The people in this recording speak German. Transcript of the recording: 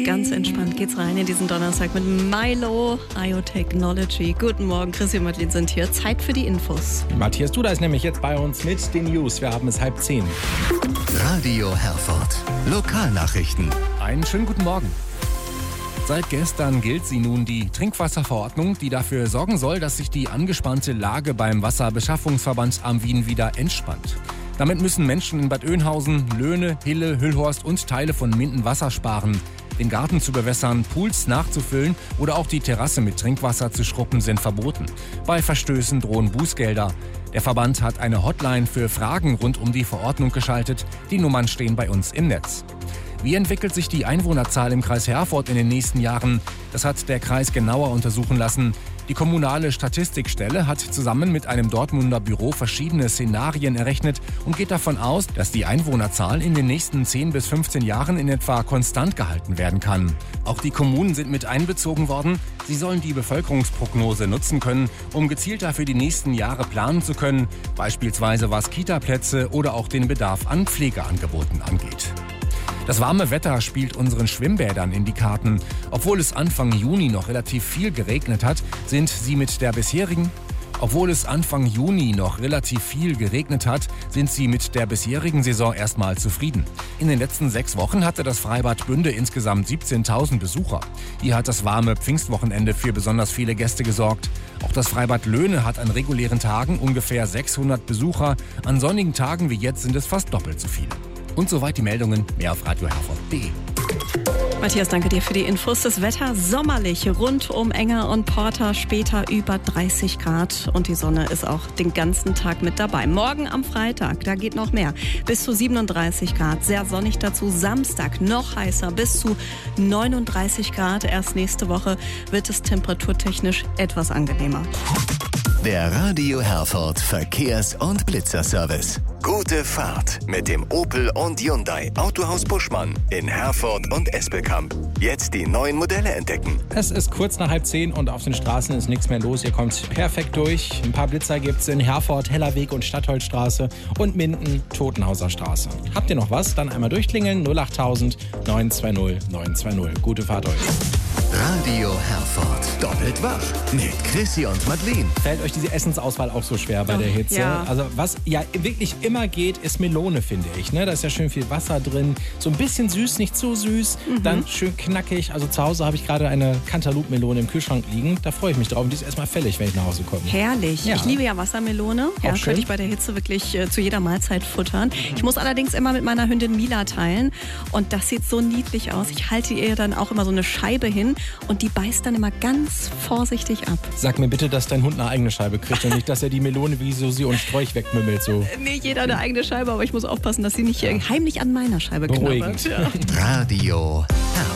Ganz entspannt geht's rein in diesen Donnerstag mit Milo, IoTechnology. Guten Morgen, Chrissy und Madeline sind hier. Zeit für die Infos. Matthias Duda ist nämlich jetzt bei uns mit den News. Wir haben es 9:30. Radio Herford. Lokalnachrichten. Einen schönen guten Morgen. Seit gestern gilt sie nun, die Trinkwasserverordnung, die dafür sorgen soll, dass sich die angespannte Lage beim Wasserbeschaffungsverband am Wien wieder entspannt. Damit müssen Menschen in Bad Oeynhausen, Löhne, Hille, Hüllhorst und Teile von Minden Wasser sparen. Den Garten zu bewässern, Pools nachzufüllen oder auch die Terrasse mit Trinkwasser zu schruppen sind verboten. Bei Verstößen drohen Bußgelder. Der Verband hat eine Hotline für Fragen rund um die Verordnung geschaltet. Die Nummern stehen bei uns im Netz. Wie entwickelt sich die Einwohnerzahl im Kreis Herford in den nächsten Jahren? Das hat der Kreis genauer untersuchen lassen. Die kommunale Statistikstelle hat zusammen mit einem Dortmunder Büro verschiedene Szenarien errechnet und geht davon aus, dass die Einwohnerzahl in den nächsten 10 bis 15 Jahren in etwa konstant gehalten werden kann. Auch die Kommunen sind mit einbezogen worden. Sie sollen die Bevölkerungsprognose nutzen können, um gezielter für die nächsten Jahre planen zu können, beispielsweise was Kitaplätze oder auch den Bedarf an Pflegeangeboten angeht. Das warme Wetter spielt unseren Schwimmbädern in die Karten. Obwohl es Anfang Juni noch relativ viel geregnet hat, sind sie mit der bisherigen Saison erstmal zufrieden. In den letzten 6 Wochen hatte das Freibad Bünde insgesamt 17.000 Besucher. Hier hat das warme Pfingstwochenende für besonders viele Gäste gesorgt. Auch das Freibad Löhne hat an regulären Tagen ungefähr 600 Besucher. An sonnigen Tagen wie jetzt sind es fast doppelt so viele. Und soweit die Meldungen. Mehr auf radioherford.de. Matthias, danke dir für die Infos. Das Wetter sommerlich, rund um Enger und Porter, später über 30 Grad und die Sonne ist auch den ganzen Tag mit dabei. Morgen am Freitag, da geht noch mehr, bis zu 37 Grad, sehr sonnig dazu. Samstag noch heißer, bis zu 39 Grad. Erst nächste Woche wird es temperaturtechnisch etwas angenehmer. Der Radio Herford Verkehrs- und Blitzerservice. Gute Fahrt mit dem Opel und Hyundai Autohaus Buschmann in Herford und Espelkamp. Jetzt die neuen Modelle entdecken. Es ist kurz nach 9:30 und auf den Straßen ist nichts mehr los. Ihr kommt perfekt durch. Ein paar Blitzer gibt's in Herford, Hellerweg und Stadtholzstraße und Minden, Totenhauser Straße. Habt ihr noch was? Dann einmal durchklingeln 08000 920 920. Gute Fahrt euch. Radio Herford. Doppelt wach mit Chrissy und Madeline. Fällt euch diese Essensauswahl auch so schwer bei der Hitze? Ja. Also was ja wirklich immer geht, ist Melone, finde ich. Ne? Da ist ja schön viel Wasser drin. So ein bisschen süß, nicht zu süß. Dann schön knackig. Also zu Hause habe ich gerade eine Cantaloupe-Melone im Kühlschrank liegen. Da freue ich mich drauf. Und die ist erstmal fällig, wenn ich nach Hause komme. Herrlich. Ja. Ich liebe ja Wassermelone. Ja, schön. könnte ich bei der Hitze wirklich zu jeder Mahlzeit futtern. Ich muss allerdings immer mit meiner Hündin Mila teilen. Und das sieht so niedlich aus. Ich halte ihr dann auch immer so eine Scheibe hin und die beißt dann immer ganz vorsichtig ab. Sag mir bitte, dass dein Hund eine eigene Scheibe kriegt und nicht, dass er die Melone wie Susi und Sträuch wegmümmelt. So. Nee, jeder eine eigene Scheibe, aber ich muss aufpassen, dass sie nicht heimlich an meiner Scheibe knabbert. Beruhigend. Ja. Radio